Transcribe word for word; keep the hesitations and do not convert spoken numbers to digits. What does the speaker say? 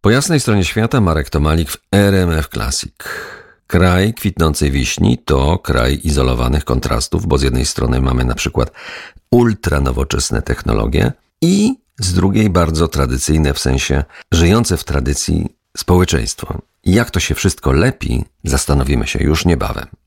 Po jasnej stronie świata Marek Tomalik w R M F Classic. Kraj kwitnącej wiśni to kraj izolowanych kontrastów, bo z jednej strony mamy na przykład ultra nowoczesne technologie i z drugiej bardzo tradycyjne, w sensie żyjące w tradycji społeczeństwo. Jak to się wszystko lepi, zastanowimy się już niebawem.